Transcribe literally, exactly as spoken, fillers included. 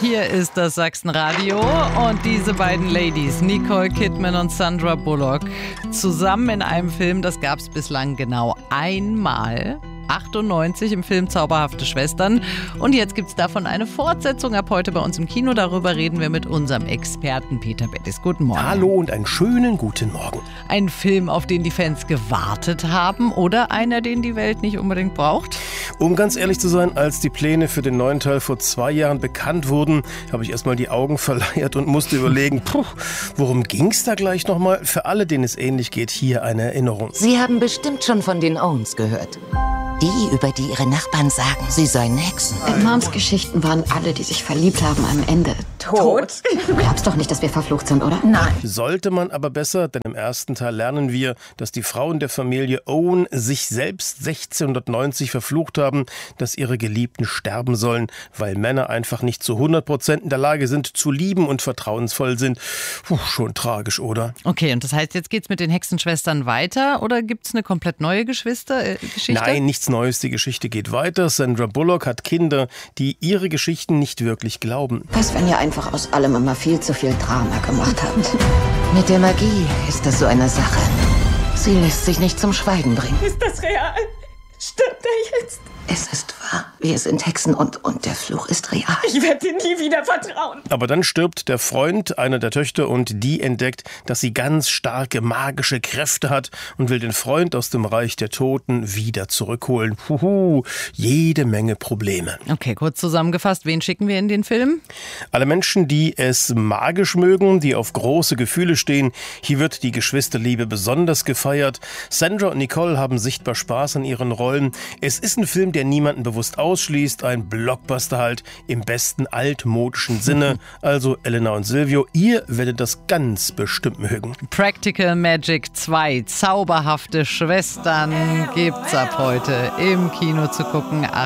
Hier ist das Sachsenradio und diese beiden Ladies, Nicole Kidman und Sandra Bullock, zusammen in einem Film, das gab es bislang genau einmal. achtundneunzig im Film Zauberhafte Schwestern. Und jetzt gibt es davon eine Fortsetzung ab heute bei uns im Kino. Darüber reden wir mit unserem Experten Peter Bettis. Guten Morgen. Hallo und einen schönen guten Morgen. Ein Film, auf den die Fans gewartet haben oder einer, den die Welt nicht unbedingt braucht? Um ganz ehrlich zu sein, als die Pläne für den neuen Teil vor zwei Jahren bekannt wurden, habe ich erstmal die Augen verleiert und musste überlegen, puh, worum ging's da gleich nochmal? Für alle, denen es ähnlich geht, hier eine Erinnerung. Sie haben bestimmt schon von den Owens gehört. Die, über die ihre Nachbarn sagen, sie seien Hexen. In Moms Geschichten waren alle, die sich verliebt haben, am Ende tot. Du glaubst doch nicht, dass wir verflucht sind, oder? Nein. Sollte man aber besser, denn im ersten Teil lernen wir, dass die Frauen der Familie Owen sich selbst sechzehnhundertneunzig verflucht haben, dass ihre Geliebten sterben sollen, weil Männer einfach nicht zu hundert Prozent in der Lage sind, zu lieben und vertrauensvoll sind. Puh, schon tragisch, oder? Okay, und das heißt, jetzt geht's mit den Hexenschwestern weiter oder gibt's eine komplett neue Geschwister, äh, Geschichte? Nein, nichts Neues, die Geschichte geht weiter. Sandra Bullock hat Kinder, die ihre Geschichten nicht wirklich glauben. Was, wenn ihr einfach aus allem immer viel zu viel Drama gemacht habt? Mit der Magie ist das so eine Sache. Sie lässt sich nicht zum Schweigen bringen. Ist das real? Stimmt er jetzt? Es ist wahr. Wir sind Hexen und, und der Fluch ist real. Ich werde dir nie wieder vertrauen. Aber dann stirbt der Freund einer der Töchter und die entdeckt, dass sie ganz starke magische Kräfte hat und will den Freund aus dem Reich der Toten wieder zurückholen. Puhu, jede Menge Probleme. Okay, kurz zusammengefasst, wen schicken wir in den Film? Alle Menschen, die es magisch mögen, die auf große Gefühle stehen. Hier wird die Geschwisterliebe besonders gefeiert. Sandra und Nicole haben sichtbar Spaß an ihren Rollen. Es ist ein Film, der niemanden bewusst ausschließt, ein Blockbuster halt im besten altmodischen Sinne. Also Elena und Silvio, ihr werdet das ganz bestimmt mögen. Practical Magic zwei, Zauberhafte Schwestern, gibt's ab heute im Kino zu gucken.